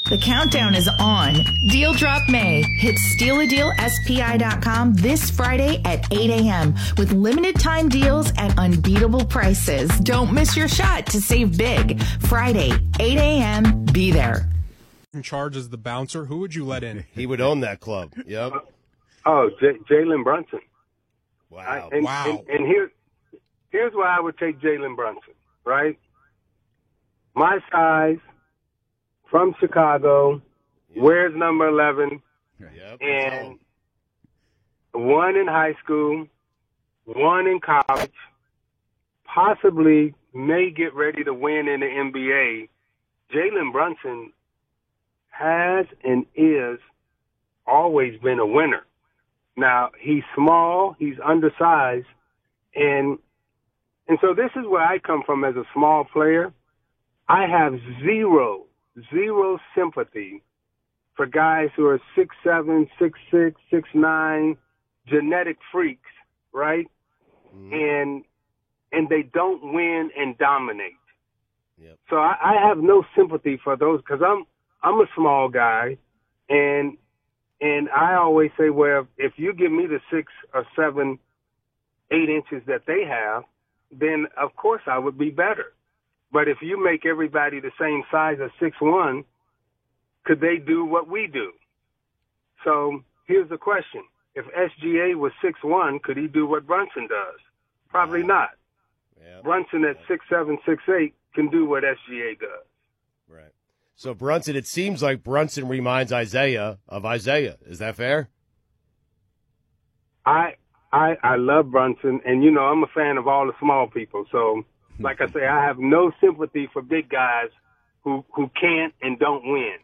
The countdown is on. Deal Drop May hits stealadealspi.com this Friday at 8 a.m. with limited time deals at unbeatable prices. Don't miss your shot to save big. Friday, 8 a.m. Be there. In charge as the bouncer, who would you let in? He would own that club. Yep. Jalen Brunson. Wow. And here's why I would take Jalen Brunson, right? My size, from Chicago, wears number 11, and one in high school, one in college, possibly may get ready to win in the NBA. Jalen Brunson has and is always been a winner. Now, he's small, he's undersized, and so this is where I come from as a small player. I have zero sympathy for guys who are 6'7", 6'6", 6'9", genetic freaks, right? Mm-hmm. And they don't win and dominate. Yep. So I have no sympathy for those because I'm a small guy, and I always say, well, if you give me the 6 or 7, 8 inches that they have, then of course I would be better. But if you make everybody the same size as 6'1", could they do what we do? So here's the question. If SGA was 6'1", could he do what Brunson does? Probably not. Yeah. Brunson at 6'7", 6'8", can do what SGA does. Right. So Brunson, it seems like Brunson reminds Isaiah of Isaiah. Is that fair? I love Brunson, and, I'm a fan of all the small people. So, like I say, I have no sympathy for big guys who can't and don't win.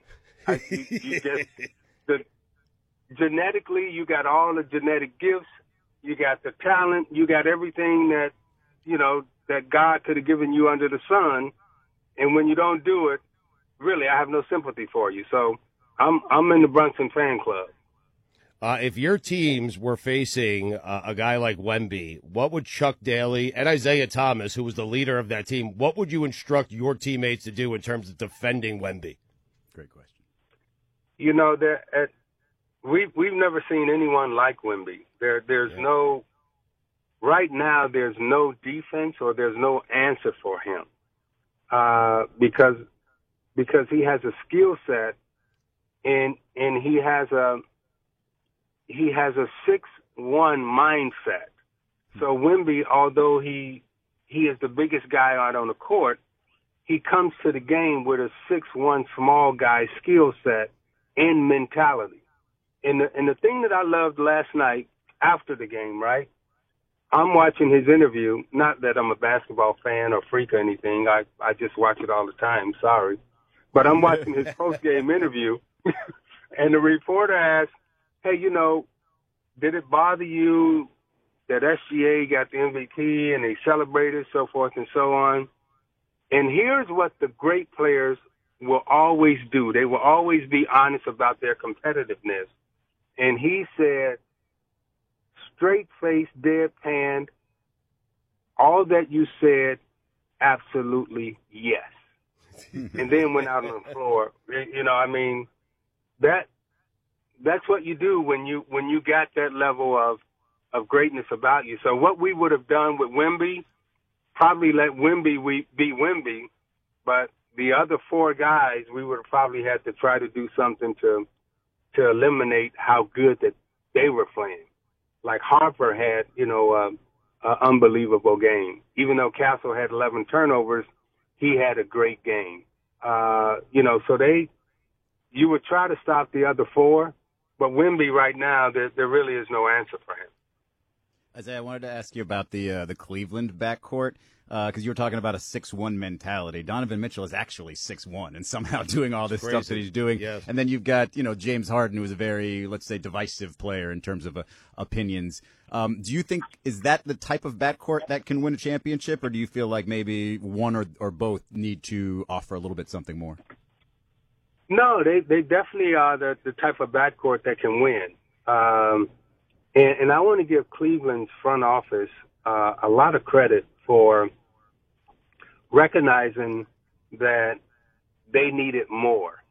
Genetically, you got all the genetic gifts. You got the talent. You got everything that, that God could have given you under the sun. And when you don't do it, really, I have no sympathy for you. So I'm in the Brunson fan club. If your teams were facing a guy like Wemby, what would Chuck Daly and Isaiah Thomas, who was the leader of that team, what would you instruct your teammates to do in terms of defending Wemby? Great question. We've never seen anyone like Wemby. There's no defense or there's no answer for him because he has a skill set and he has a 6'1" mindset. So Wemby, although he is the biggest guy out on the court, he comes to the game with a 6'1" small guy skill set and mentality. And the thing that I loved last night after the game, right? I'm watching his interview. Not that I'm a basketball fan or freak or anything. I just watch it all the time. Sorry. But I'm watching his post-game interview, and the reporter asked, hey, did it bother you that SGA got the MVP and they celebrated, so forth and so on? And here's what the great players will always do. They will always be honest about their competitiveness. And he said, straight-faced, deadpan, all that you said, absolutely yes. And then went out on the floor. That's what you do when you got that level of greatness about you. So what we would have done with Wemby, probably let Wemby be Wemby, but the other 4 guys, we would have probably had to try to do something to eliminate how good that they were playing. Like Harper had, an unbelievable game. Even though Castle had 11 turnovers, he had a great game. So you would try to stop the other 4, but Wemby right now, there really is no answer for him. Isaiah, I wanted to ask you about the Cleveland backcourt because you were talking about a 6'1" mentality. Donovan Mitchell is actually 6'1" and somehow doing all this stuff that he's doing. Yes. And then you've got James Harden, who is a very, let's say, divisive player in terms of opinions. Do you think is that the type of backcourt that can win a championship, or do you feel like maybe one or both need to offer a little bit something more? No, they definitely are the type of backcourt that can win. And I want to give Cleveland's front office a lot of credit for recognizing that they needed more.